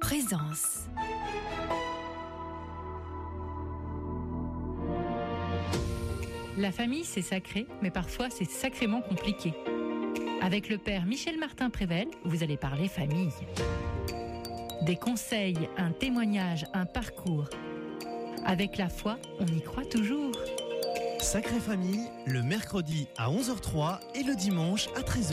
présence. La famille, c'est sacré, mais parfois c'est sacrément compliqué. Avec le père Michel Martin-Prével, vous allez parler famille. Des conseils, un témoignage, un parcours. Avec la foi, on y croit toujours. Sacrée Famille, le mercredi à 11h03 et le dimanche à 13h.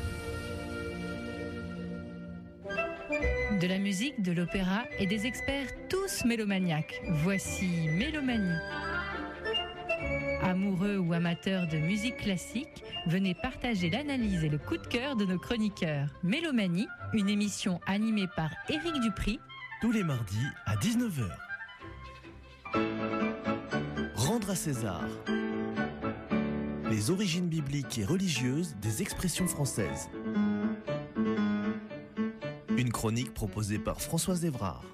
De la musique, de l'opéra et des experts tous mélomaniaques. Voici Mélomanie. Amoureux ou amateurs de musique classique, venez partager l'analyse et le coup de cœur de nos chroniqueurs. Mélomanie, une émission animée par Éric Dupri. Tous les mardis à 19h. Rendre à César. Les origines bibliques et religieuses des expressions françaises. Une chronique proposée par Françoise Évrard.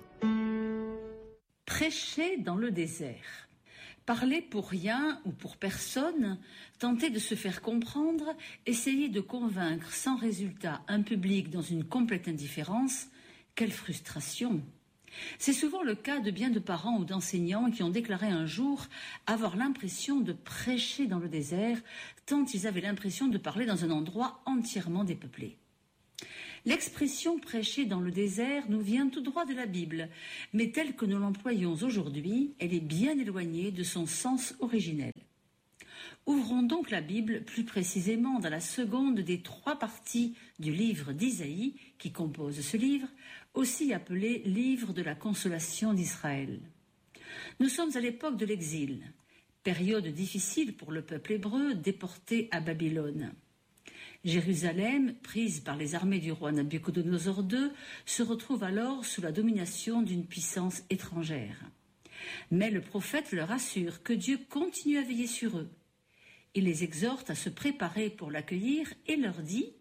Prêcher dans le désert. Parler pour rien ou pour personne, tenter de se faire comprendre, essayer de convaincre sans résultat un public dans une complète indifférence, quelle frustration! C'est souvent le cas de bien de parents ou d'enseignants qui ont déclaré un jour avoir l'impression de prêcher dans le désert, tant ils avaient l'impression de parler dans un endroit entièrement dépeuplé. L'expression « prêcher dans le désert » nous vient tout droit de la Bible, mais telle que nous l'employons aujourd'hui, elle est bien éloignée de son sens originel. Ouvrons donc la Bible plus précisément dans la seconde des 3 parties du livre d'Isaïe qui compose ce livre, aussi appelé livre de la consolation d'Israël. Nous sommes à l'époque de l'exil, période difficile pour le peuple hébreu déporté à Babylone. Jérusalem, prise par les armées du roi Nabuchodonosor II, se retrouve alors sous la domination d'une puissance étrangère. Mais le prophète leur assure que Dieu continue à veiller sur eux. Il les exhorte à se préparer pour l'accueillir et leur dit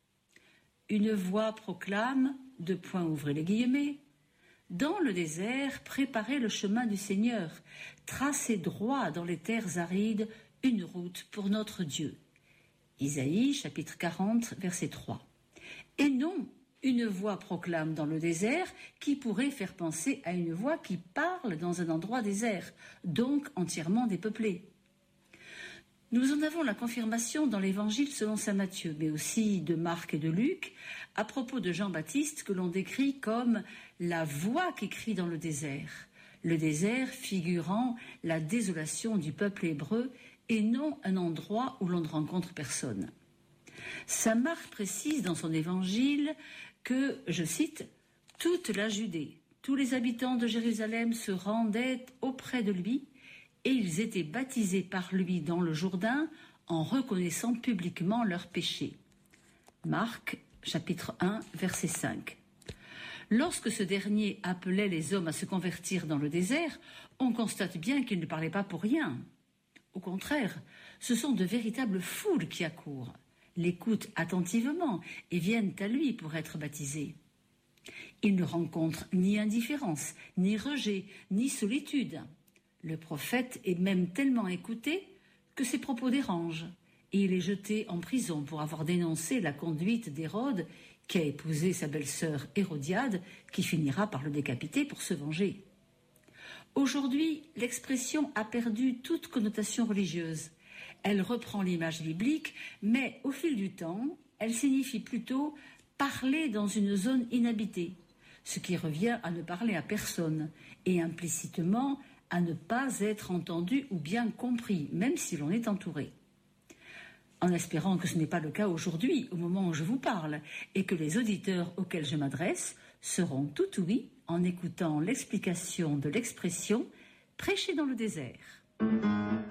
« Une voix proclame, ouvrez les guillemets, dans le désert, préparez le chemin du Seigneur, tracez droit dans les terres arides une route pour notre Dieu. » Isaïe, chapitre 40, verset 3. Et non, une voix proclame dans le désert qui pourrait faire penser à une voix qui parle dans un endroit désert, donc entièrement dépeuplé. Nous en avons la confirmation dans l'Évangile selon saint Matthieu, mais aussi de Marc et de Luc, à propos de Jean-Baptiste que l'on décrit comme la voix qui crie dans le désert figurant la désolation du peuple hébreu et non un endroit où l'on ne rencontre personne. Saint Marc précise dans son évangile que, je cite, « toute la Judée, tous les habitants de Jérusalem se rendaient auprès de lui et ils étaient baptisés par lui dans le Jourdain en reconnaissant publiquement leurs péchés. » Marc, chapitre 1, verset 5. Lorsque ce dernier appelait les hommes à se convertir dans le désert, on constate bien qu'il ne parlait pas pour rien. Au contraire, ce sont de véritables foules qui accourent, l'écoutent attentivement et viennent à lui pour être baptisés. Ils ne rencontrent ni indifférence, ni rejet, ni solitude. Le prophète est même tellement écouté que ses propos dérangent, et il est jeté en prison pour avoir dénoncé la conduite d'Hérode, qui a épousé sa belle-sœur Hérodiade, qui finira par le décapiter pour se venger. Aujourd'hui, l'expression a perdu toute connotation religieuse. Elle reprend l'image biblique, mais au fil du temps, elle signifie plutôt parler dans une zone inhabitée, ce qui revient à ne parler à personne, et implicitement à ne pas être entendu ou bien compris, même si l'on est entouré. En espérant que ce n'est pas le cas aujourd'hui, au moment où je vous parle, et que les auditeurs auxquels je m'adresse seront tout ouïs en écoutant l'explication de l'expression « prêcher dans le désert ».